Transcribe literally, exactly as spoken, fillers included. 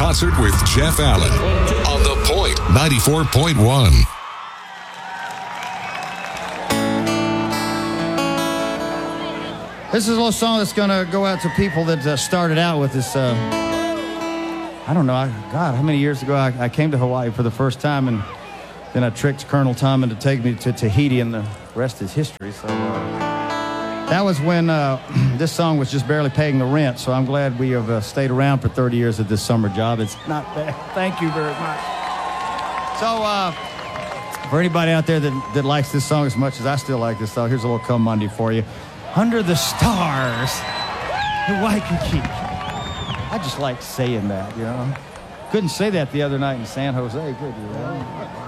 concert with Jeff Allen on The Point ninety-four point one. This is a little song that's going to go out to people that uh, started out with this. Uh, I don't know. I, God, how many years ago I, I came to Hawaii for the first time, and then I tricked Colonel Tom into taking me to Tahiti, and the rest is history. So uh, that was when uh, this song was just barely paying the rent. So I'm glad we have uh, stayed around for thirty years at this summer job. It's not bad. Thank you very much. So uh, for anybody out there that, that likes this song as much as I still like this song, here's a little Come Monday for you. Under the stars in Waikiki. I just like saying that, you know. Couldn't say that the other night in San Jose, could you? Right?